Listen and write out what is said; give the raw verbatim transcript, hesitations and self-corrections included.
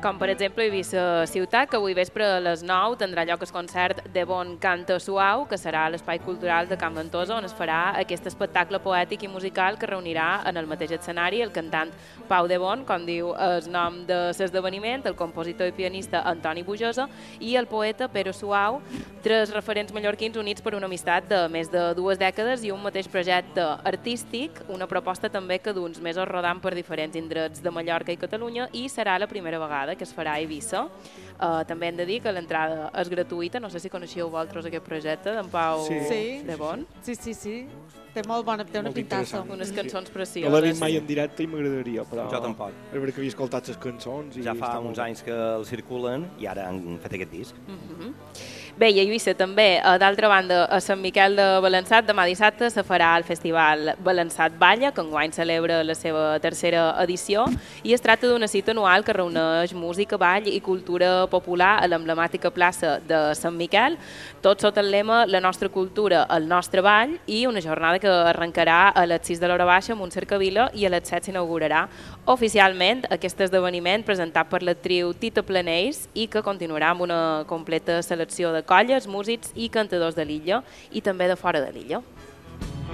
Com per exemple Eivissa Ciutat, que avui vespre a les nou tindrà lloc el concert de Bon Canta Suau, que serà a l'Espai Cultural de Can Ventosa, on es farà aquest espectacle poètic i musical que reunirà en el mateix escenari el cantant Pau de Bon, com diu el nom de l'esdeveniment, el compositor i pianista Antoni Bujosa i el poeta Pere Suau, tres referents mallorquins units per una amistat de més de dues dècades i un mateix projecte artístic, una proposta també que d'uns mesos rodant per diferents indrets de Mallorca i Catalunya, i serà la primera vegada que es farà a Eivissa. Uh, també hem de dir que l'entrada és gratuïta. No sé si coneixeu vosaltres aquest projecte d'en Pau sí. de Bon. Sí, sí, sí. Té molt bona, té una Molt pintassa. Unes cançons precioses. No l'he vist mai en directe i m'agradaria, però... Jo tampoc. És veritat que havia escoltat les cançons i... Ja fa està uns molt... anys que el circulen i ara han fet aquest disc. Mm -hmm. Bé, i a Eivissa també, d'altra banda, a Sant Miquel de Balançat, demà dissabte se farà el festival Balançat Balla, que enguany celebra la seva tercera edició, i es tracta d'una cita anual que reuneix música, ball i cultura popular a l'emblemàtica plaça de Sant Miquel, tot sota el lema La nostra cultura, el nostre ball, i una jornada que arrencarà a les sis de l'hora baixa amb un cercavila i a les set s'inaugurarà oficialment aquest esdeveniment presentat per l'actriu Tita Planells i que continuarà amb una completa selecció de colles, músics i cantadors de l'illa i també de fora de l'illa.